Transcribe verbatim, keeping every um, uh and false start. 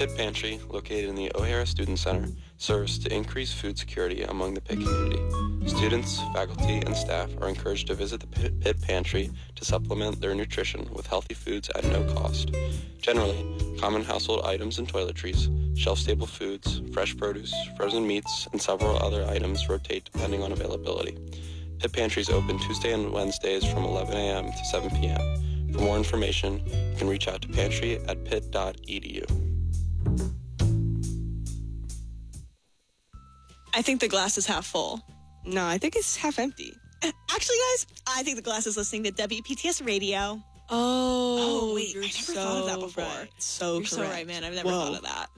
Pitt Pantry, located in the O'Hara Student Center, serves to increase food security among the Pitt community. Students, faculty, and staff are encouraged to visit the Pitt, Pitt Pantry to supplement their nutrition with healthy foods at no cost. Generally, common household items and toiletries, shelf-stable foods, fresh produce, frozen meats, and several other items rotate depending on availability. Pitt Pantry is open Tuesday and Wednesdays from eleven a.m. to seven p.m. For more information, you can reach out to pantry at pitt dot e d u. I think the glass is half full. No, I think it's half empty. Actually, guys, I think the glass is listening to W P T S Radio. Oh, Oh, wait, you're I never so thought of that before. right. So You're correct. so right, man. I've never Whoa. thought of that.